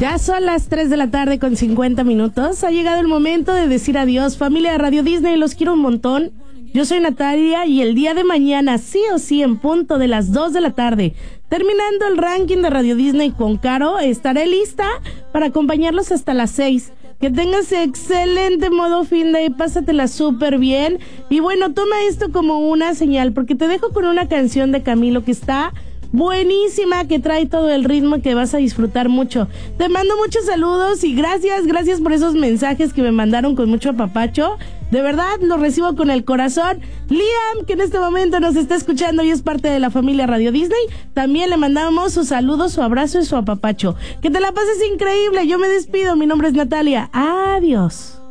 Ya son las 3 de la tarde con 50 minutos. Ha llegado el momento de decir adiós. Familia de Radio Disney, los quiero un montón. Yo soy Natalia y el día de mañana, sí o sí, en punto de las 2 de la tarde, terminando el ranking de Radio Disney con Caro, estaré lista para acompañarlos hasta las 6. Que tengas excelente modo fin de, pásatela súper bien. Y bueno, toma esto como una señal, porque te dejo con una canción de Camilo que está buenísima, que trae todo el ritmo que vas a disfrutar mucho. Te mando muchos saludos y gracias por esos mensajes que me mandaron con mucho apapacho. De verdad, los recibo con el corazón. Liam, que en este momento nos está escuchando y es parte de la familia Radio Disney, también le mandamos sus saludos, su abrazo y su apapacho. Que te la pases increíble. Yo me despido. Mi nombre es Natalia. Adiós.